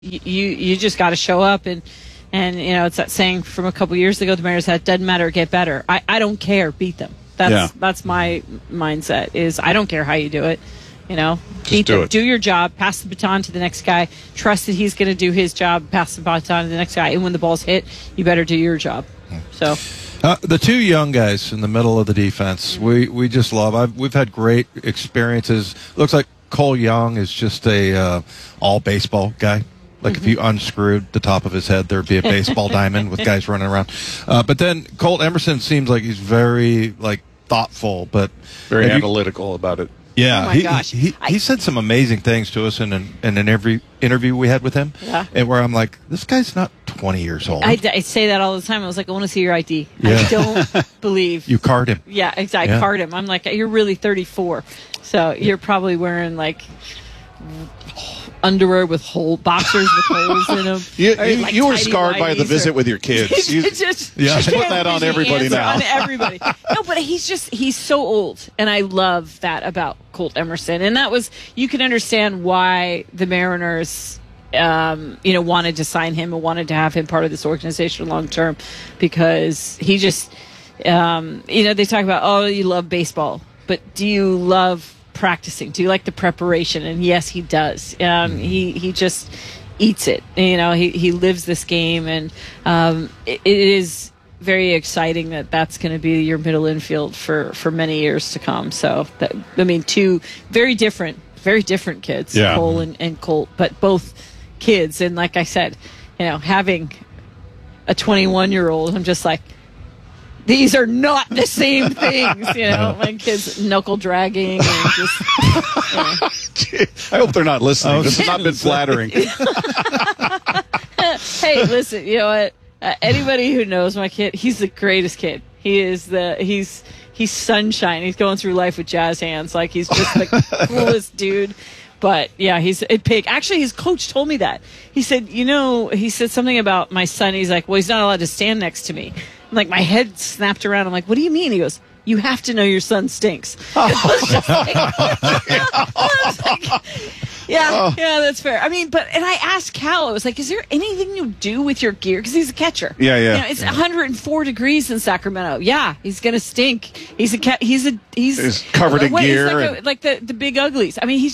you just got to show up and it's that saying from a couple years ago the Mariners had, doesn't matter, get better. I don't care, beat them. That's my mindset is I don't care how you do it. Beat them, do your job, pass the baton to the next guy, trust that he's going to do his job, pass the baton to the next guy, and when the ball's hit, you better do your job. So the two young guys in the middle of the defense, we just love. We've had great experiences. Looks like Cole Young is just a all baseball guy. Like if you unscrewed the top of his head, there'd be a baseball diamond with guys running around. But then Colt Emerson seems like he's very thoughtful, but very analytical about it. Yeah, oh my gosh. He said some amazing things to us in every interview we had with him. Yeah. And where I'm like, this guy's not 20 years old. I say that all the time. I was like, I want to see your ID. Yeah. I don't believe. You card him. Yeah, exactly. Yeah. Card him. I'm like, you're really 34. So you're probably wearing underwear with boxers with holes in them. You were scarred by the visit with your kids. You just put that on everybody now. On everybody. No, but he's so old, and I love that about Colt Emerson. And that was, you can understand why the Mariners wanted to sign him and wanted to have him part of this organization long term, because he just they talk about, oh, you love baseball, but do you love practicing? Do you like the preparation? And yes, he does. He just eats it. He lives this game, and it is very exciting that's going to be your middle infield for many years to come. So two very different kids, yeah. Cole and Colt, but both kids. And like I said, having a 21-year-old, I'm just like, these are not the same things, My kids knuckle dragging and just. I hope they're not listening. This has not been flattering. Hey, listen, you know what? Anybody who knows my kid, he's the greatest kid. He's sunshine. He's going through life with jazz hands. Like, he's just the coolest dude. But yeah, he's a pig. Actually, his coach told me that. He said, he said something about my son. He's like, well, he's not allowed to stand next to me. Like, my head snapped around. I'm like, what do you mean? He goes, you have to know your son stinks. Yeah, that's fair. I mean, and I asked Cal, I was like, is there anything you do with your gear? Because he's a catcher. Yeah. It's 104 degrees in Sacramento. Yeah, he's going to stink. He's covered in gear. He's like the big uglies. I mean, he's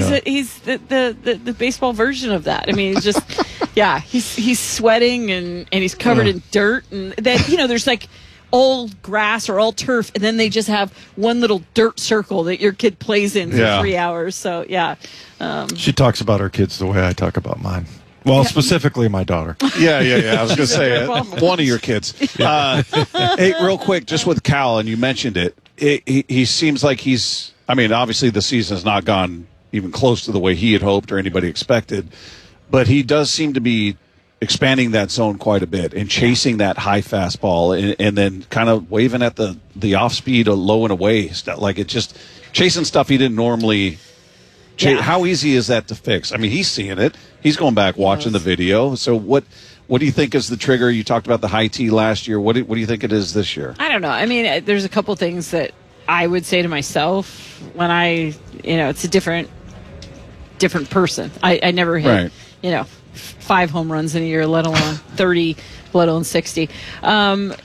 the baseball version of that. I mean, it's just, he's sweating and he's covered in dirt. And then, there's all grass or all turf, and then they just have one little dirt circle that your kid plays in for 3 hours. So, she talks about her kids the way I talk about mine. Well, specifically my daughter. Yeah. I was going to say one of your kids. Hey, real quick, just with Cal, and you mentioned it, he seems like he's, obviously the season has not gone even close to the way he had hoped or anybody expected, but he does seem to be expanding that zone quite a bit and chasing that high fastball and then kind of waving at the off speed low and away stuff. Like, it's just chasing stuff he didn't normally chase. Yeah. How easy is that to fix? He's seeing it. He's going back watching the video. So what do you think is the trigger? You talked about the high tee last year. What do you think it is this year? I don't know. There's a couple things that I would say to myself when it's a different person. I never hit, 5 home runs in a year, let alone 30, let alone 60. But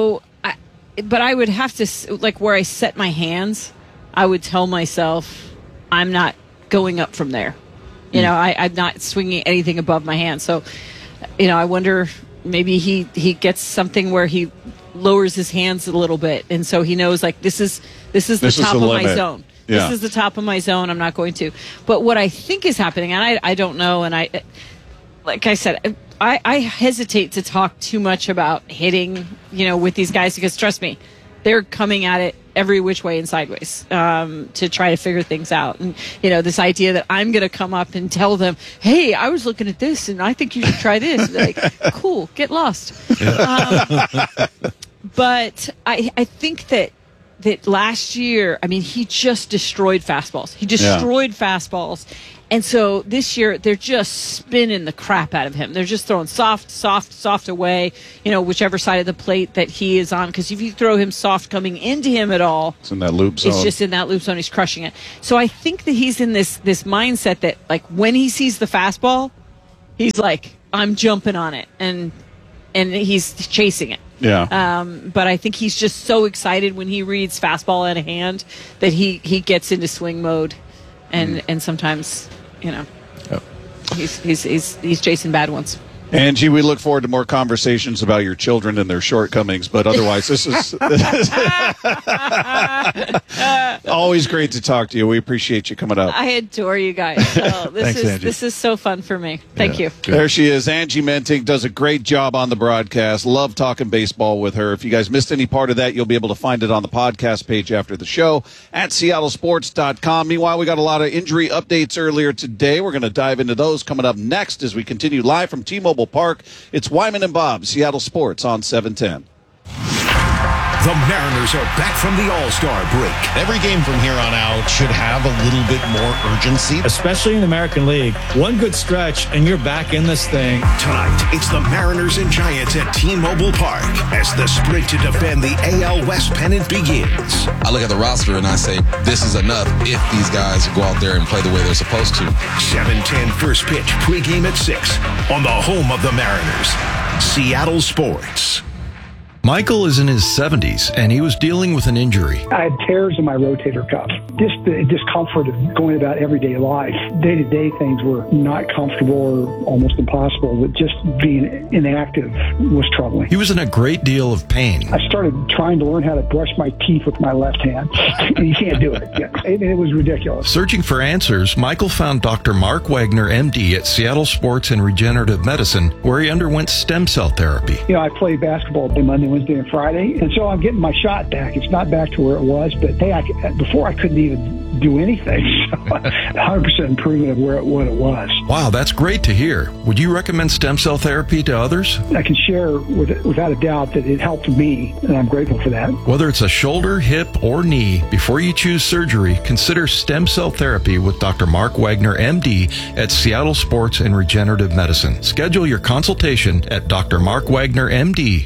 I would have to, where I set my hands, I would tell myself, I'm not going up from there. I'm not swinging anything above my hand. So, I wonder, maybe he gets something where he lowers his hands a little bit. And so he knows, this is the top of my zone. Yeah. This is the top of my zone. I'm not going to. But what I think is happening, and I don't know, and like I said, I hesitate to talk too much about hitting, with these guys, because trust me, they're coming at it every which way and sideways to try to figure things out. And, this idea that I'm going to come up and tell them, hey, I was looking at this and I think you should try this. Like, cool, get lost. But I think that last year, he just destroyed fastballs. He destroyed fastballs. And so this year, they're just spinning the crap out of him. They're just throwing soft away, whichever side of the plate that he is on. Because if you throw him soft coming into him at all, it's in that loop zone. It's just in that loop zone. He's crushing it. So I think that he's in this mindset that, when he sees the fastball, he's like, I'm jumping on it, and he's chasing it. Yeah. But I think he's just so excited when he reads fastball at a hand that he gets into swing mode, and sometimes, he's chasing bad ones. Angie, we look forward to more conversations about your children and their shortcomings, but otherwise, this is always great to talk to you. We appreciate you coming up. I adore you guys. So this is so fun for me. Thank you. Good. There she is. Angie Mentink does a great job on the broadcast. Love talking baseball with her. If you guys missed any part of that, you'll be able to find it on the podcast page after the show at seattlesports.com. Meanwhile, we got a lot of injury updates earlier today. We're going to dive into those coming up next as we continue live from T-Mobile Park. It's Wyman and Bob, Seattle Sports on 710. The Mariners are back from the All-Star break. Every game from here on out should have a little bit more urgency. Especially in the American League. One good stretch, and you're back in this thing. Tonight, it's the Mariners and Giants at T-Mobile Park as the sprint to defend the AL West pennant begins. I look at the roster and I say, this is enough if these guys go out there and play the way they're supposed to. 7:10 first pitch, pregame at 6 on the home of the Mariners, Seattle Sports. Michael is in his 70s, and he was dealing with an injury. I had tears in my rotator cuff. Just the discomfort of going about everyday life. Day-to-day things were not comfortable or almost impossible, but just being inactive was troubling. He was in a great deal of pain. I started trying to learn how to brush my teeth with my left hand, and you can't do it. It was ridiculous. Searching for answers, Michael found Dr. Mark Wagner, MD, at Seattle Sports and Regenerative Medicine, where he underwent stem cell therapy. I played basketball Monday, Wednesday, and Friday, and so I'm getting my shot back. It's not back to where it was, but hey, before I couldn't even do anything, so 100% improvement of what it was. Wow, that's great to hear. Would you recommend stem cell therapy to others? I can share without a doubt that it helped me, and I'm grateful for that. Whether it's a shoulder, hip, or knee, before you choose surgery, consider stem cell therapy with Dr. Mark Wagner, MD, at Seattle Sports and Regenerative Medicine. Schedule your consultation at drmarkwagnermd.com.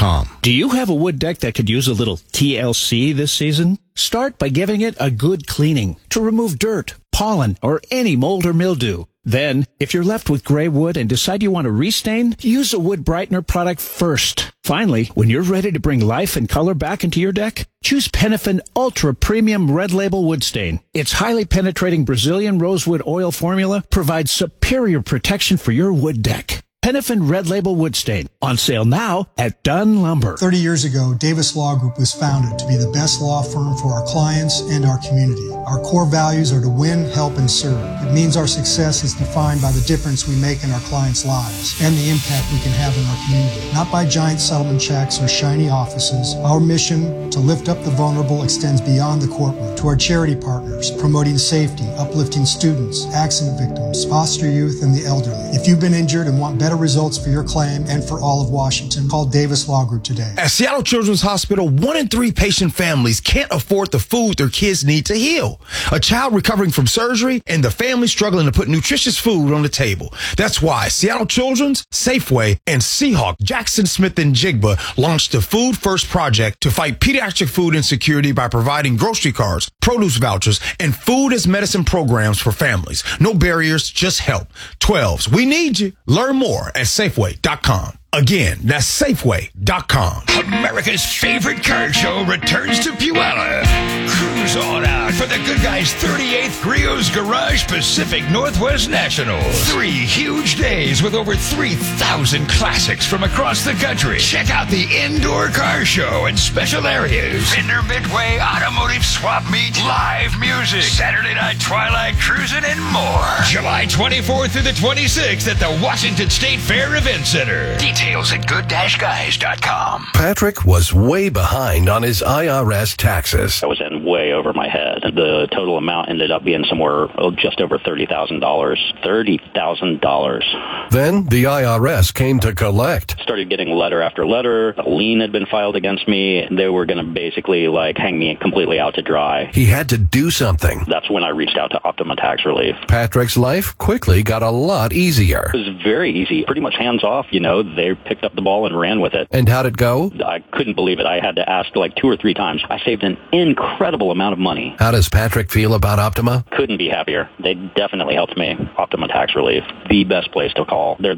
Do you have a wood deck that could use a little TLC this season? Start by giving it a good cleaning to remove dirt, pollen, or any mold or mildew. Then, if you're left with gray wood and decide you want to restain, use a wood brightener product first. Finally, when you're ready to bring life and color back into your deck, choose Penifin Ultra Premium Red Label Wood Stain. Its highly penetrating Brazilian rosewood oil formula provides superior protection for your wood deck. Penifin Red Label Wood Stain. On sale now at Dunn Lumber. 30 years ago, Davis Law Group was founded to be the best law firm for our clients and our community. Our core values are to win, help, and serve. It means our success is defined by the difference we make in our clients' lives and the impact we can have in our community. Not by giant settlement checks or shiny offices. Our mission to lift up the vulnerable extends beyond the courtroom to our charity partners, promoting safety, uplifting students, accident victims, foster youth, and the elderly. If you've been injured and want better results for your claim and for all of Washington, call Davis Law Group today. At Seattle Children's Hospital, 1 in 3 patient families can't afford the food their kids need to heal. A child recovering from surgery and the family struggling to put nutritious food on the table. That's why Seattle Children's, Safeway, and Seahawk, Jackson Smith, and Jigba launched the Food First Project to fight pediatric food insecurity by providing grocery cards, produce vouchers, and food as medicine programs for families. No barriers, just help. 12s, we need you. Learn more at Safeway.com. Again, that's Safeway.com. America's favorite car show returns to Puyallup. Cruise on out for the good guys' 38th Griot's Garage Pacific Northwest National. 3 huge days with over 3,000 classics from across the country. Check out the indoor car show and special areas. Vendor Midway Automotive Swap Meet, live music, Saturday night twilight cruising, and more. July 24th through the 26th at the Washington State Fair Event Center. Details at good-guys.com. Patrick was way behind on his IRS taxes. I was in way over my head. The total amount ended up being somewhere just over $30,000. $30,000. Then the IRS came to collect. Started getting letter after letter. A lien had been filed against me. They were going to basically hang me completely out to dry. He had to do something. That's when I reached out to Optima Tax Relief. Patrick's life quickly got a lot easier. It was very easy. Pretty much hands off, They picked up the ball and ran with it. And how'd it go? I couldn't believe it. I had to ask 2 or 3 times. I saved an incredible amount of money. How does Patrick feel about Optima? Couldn't be happier. They definitely helped me. Optima Tax Relief, the best place to call. They're